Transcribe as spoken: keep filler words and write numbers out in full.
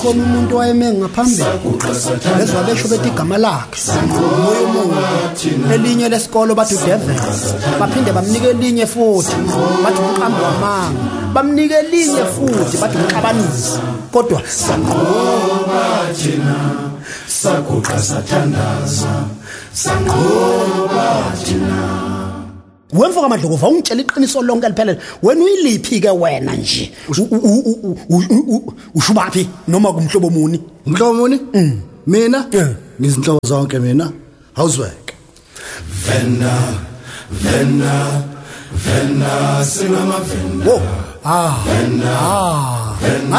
khona umuntu wayeme ngaphambili bezwa besho bethi igama lakhe umoya omubi elinye lesikolo bathi udevil baphinde bamnike elinye futhi bathi umqambi wamanga bamnike elinye futhi bathi umxabanisi kodwa sanqoba thina saguqa sathandaza sanqoba thina. Wemfoka Madlovu ungitshela iqiniso lonke liphelele wena uyiliphi ke wena nje ushubapi noma kumhlobo muni umhlobo muni mina ngizinhlobo zonke mina housework Venda Venda Venda singama Venda oh ah Venda ah